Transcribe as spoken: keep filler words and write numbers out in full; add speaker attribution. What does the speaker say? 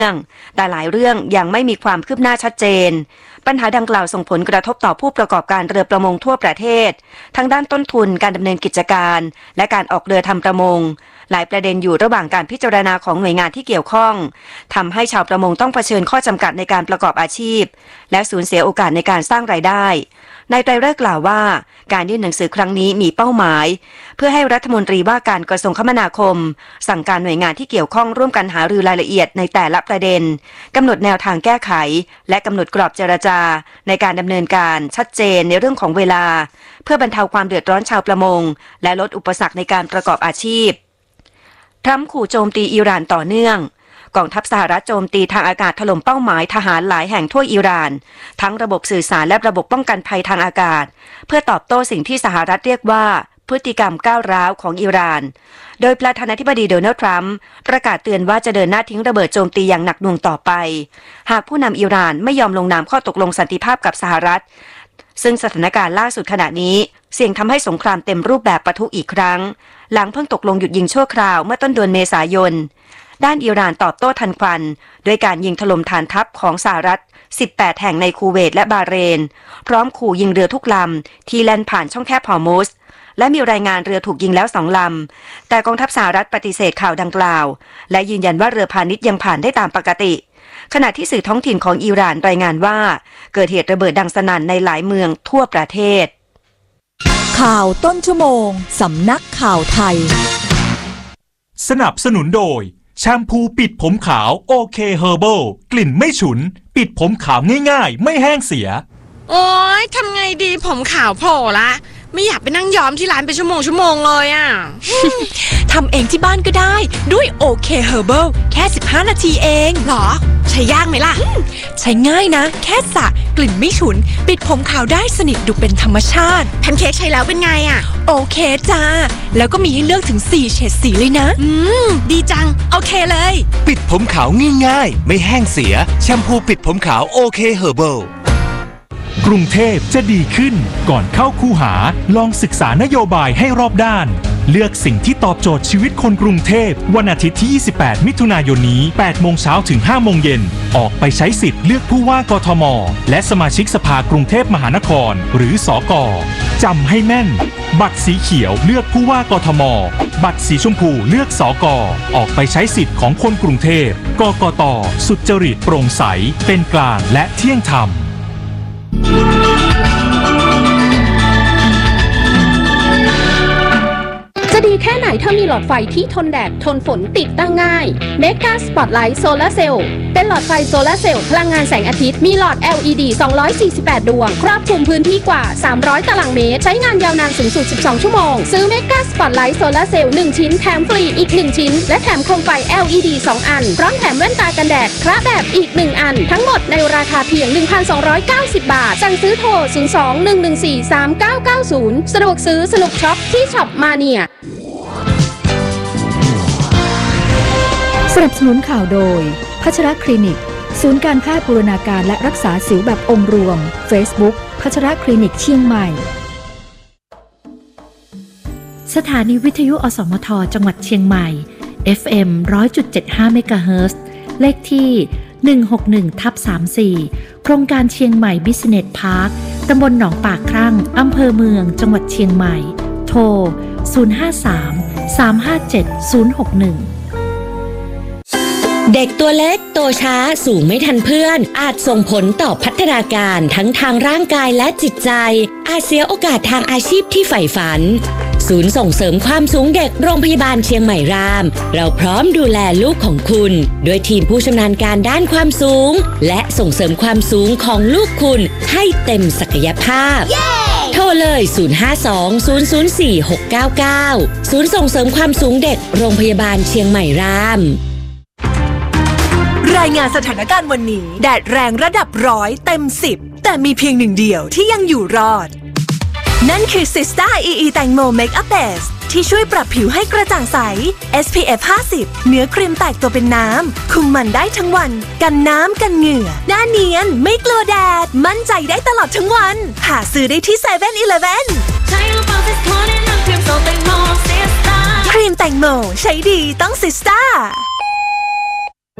Speaker 1: แต่หลายเรื่องยังไม่มีความคืบหน้าชัดเจนปัญหาดังกล่าวส่งผลกระทบต่อผู้ประกอบการเรือประมงทั่วประเทศทั้งด้านต้นทุนการดำเนินกิจการและการออกเรือทำประมงหลายประเด็นอยู่ระหว่างการพิจารณาของหน่วยงานที่เกี่ยวข้องทำให้ชาวประมงต้องเผชิญข้อจำกัดในการประกอบอาชีพและสูญเสียโอกาสในการสร้างรายได้นายไตรฤกษ์กล่าวว่าการยื่นหนังสือครั้งนี้มีเป้าหมายเพื่อให้รัฐมนตรีว่าการกระทรวงคมนาคมสั่งการหน่วยงานที่เกี่ยวข้องร่วมกันหารือรายละเอียดในแต่ละประเด็นกำหนดแนวทางแก้ไขและกำหนดกรอบเจรจาในการดำเนินการชัดเจนในเรื่องของเวลาเพื่อบรรเทาความเดือดร้อนชาวประมงและลดอุปสรรคในการประกอบอาชีพทรัมป์ขู่โจมตีอิหร่านต่อเนื่องกองทัพสหรัฐโจมตีทางอากาศถล่มเป้าหมายทหารหลายแห่งทั่วอิหร่านทั้งระบบสื่อสารและระบบป้องกันภัยทางอากาศเพื่อตอบโต้สิ่งที่สหรัฐเรียกว่าพฤติกรรมก้าวร้าวของอิหร่านโดยประธานาธิบดีโดนัลด์ทรัมป์ประกาศเตือนว่าจะเดินหน้าทิ้งระเบิดโจมตีอย่างหนักหน่วงต่อไปหากผู้นำอิหร่านไม่ยอมลงนามข้อตกลงสันติภาพกับสหรัฐซึ่งสถานการณ์ล่าสุดขณะนี้เสี่ยงทำให้สงครามเต็มรูปแบบปะทุอีกครั้งหลังเพิ่งตกลงหยุดยิงชั่วคราวเมื่อต้นเดือนเมษายนด้านอิหร่านตอบโต้ทันควันด้วยการยิงถล่มฐานทัพของสหรัฐสิบแปดแห่งในคูเวตและบาห์เรนพร้อมขู่ยิงเรือทุกลำที่แล่นผ่านช่องแคบฮอร์มุซและมีรายงานเรือถูกยิงแล้วสองลำแต่กองทัพสหรัฐปฏิเสธข่าวดังกล่าวและยืนยันว่าเรือพาณิชย์ยังผ่านได้ตามปกติขณะที่สื่อท้องถิ่นของอิหร่านรายงานว่าเกิดเหตุระเบิดดังสนั่นในหลายเมืองทั่วประเทศ
Speaker 2: ข่าวต้นชั่วโมงสำนักข่าวไทย
Speaker 3: สนับสนุนโดยแชมพูปิดผมขาวโอเคเฮอร์เบิลกลิ่นไม่ฉุนปิดผมขาวง่ายๆไม่แห้งเสีย
Speaker 4: โอ๊ยทำไงดีผมขาวโผล่ละไม่อยากไปนั่งย้อมที่ร้านเป็นชั่วโมงชั่วโมงเลยอ่ะ
Speaker 2: ทำเองที่บ้านก็ได้ด้วยโอเคเฮอร์เบิลแค่สิบห้านาทีเอง
Speaker 4: หรอใช้ยากไหมล่ะ
Speaker 2: ใช้ง่ายนะแค่สระกลิ่นไม่ฉุนปิดผมขาวได้สนิทดูเป็นธรรมชาติ
Speaker 4: แพนเค้กใช้แล้วเป็นไงอ่ะ
Speaker 2: โอเคจ้าแล้วก็มีให้เลือกถึงสี่เฉดสีเลยนะ
Speaker 4: อืมดีจังโอเคเลย
Speaker 5: ปิดผมขาวง่ายๆไม่แห้งเสียแชมพูปิดผมขาวโอเคเฮอร์เบิล
Speaker 3: กรุงเทพจะดีขึ้นก่อนเข้าคูหาลองศึกษานโยบายให้รอบด้านเลือกสิ่งที่ตอบโจทย์ชีวิตคนกรุงเทพวันอาทิตย์ที่ยี่สิบแปดมิถุนายนนี้แปดโมงเช้าถึงห้าโมงเย็นออกไปใช้สิทธิ์เลือกผู้ว่ากทมและสมาชิกสภากรุงเทพมหานครหรือสก.จำให้แม่นบัตรสีเขียวเลือกผู้ว่ากทมบัตรสีชมพูเลือกสก.ออกไปใช้สิทธิ์ของคนกรุงเทพกกต.สุจริตโปร่งใสเป็นกลางและเที่ยงธรรม
Speaker 6: จะดีแค่ไหนถ้ามีหลอดไฟที่ทนแดดทนฝนติดตั้งง่าย Mega Spotlight Solar Cell เป็นหลอดไฟโซลาร์เซลล์พลังงานแสงอาทิตย์มีหลอด แอล อี ดี สองร้อยสี่สิบแปดดวงครอบคลุมพื้นที่กว่าสามร้อยตารางเมตรใช้งานยาวนานสูงสุดสิบสองชั่วโมงซื้อ Mega Spotlight Solar Cell หนึ่งชิ้นแถมฟรีอีกหนึ่งชิ้นและแถมโคมไฟ แอล อี ดี สองอันพร้อมแถมแว่นตากันแดดคระแบบอีกหนึ่งอันทั้งหมดในราคาเพียง หนึ่งพันสองร้อยเก้าสิบ บาทสั่งซื้อโทรศูนย์ สอง หนึ่ง หนึ่ง สี่ สาม เก้า เก้า ศูนย์สะดวกซื้อสนุกช็อปที่ช็อปมาเนีย
Speaker 7: สนับสนุนข่าวโดยพัชรคลินิกศูนย์การแพทย์บูรณาการและรักษาสิวแบบองค์รวม Facebook พัชรคลินิกเชียงใหม่
Speaker 8: สถานีวิทยุอสมทจังหวัดเชียงใหม่ เอฟ เอ็ม หนึ่งร้อยจุดเจ็ดห้า เมกะเฮิรตซ์เลขที่ หนึ่งหกหนึ่งทับสามสี่ โครงการเชียงใหม่บิสเนสพาร์คตำบลหนองปากครั่งอำเภอเมืองจังหวัดเชียงใหม่โทรศูนย์ ห้า สาม สาม ห้า เจ็ด ศูนย์ หก หนึ่ง
Speaker 9: เด็กตัวเล็กโตช้าสูงไม่ทันเพื่อนอาจส่งผลต่อพัฒนาการทั้งทางร่างกายและจิตใจอาจเสียโอกาสทางอาชีพที่ใฝ่ฝันศูนย์ส่งเสริมความสูงเด็กโรงพยาบาลเชียงใหม่รามเราพร้อมดูแลลูกของคุณด้วยทีมผู้ชำนาญการด้านความสูงและส่งเสริมความสูงของลูกคุณให้เต็มศักยภาพ yeah! โทรเลยศูนย์ ห้า สอง ศูนย์ ศูนย์ สี่ หก เก้า เก้าศูนย์ส่งเสริมความสูงเด็กโรงพยาบาลเชียงใหม่ราม
Speaker 2: รายงานสถานการณ์วันนี้แดดแรงระดับร้อยเต็มสิบแต่มีเพียงหนึ่งเดียวที่ยังอยู่รอดนั่นคือ Sista อี อี แตงโม Makeup Base ที่ช่วยปรับผิวให้กระจ่างใส เอส พี เอฟ ห้าสิบเนื้อครีมแตกตัวเป็นน้ำคุมมันได้ทั้งวันกันน้ำกันเหงื่อหน้าเนียนไม่กลัวแดดมั่นใจได้ตลอดทั้งวันหาซื้อได้ที่ เซเว่น อีเลฟเว่น ครีมแตงโมใช้ดีต้อง Sista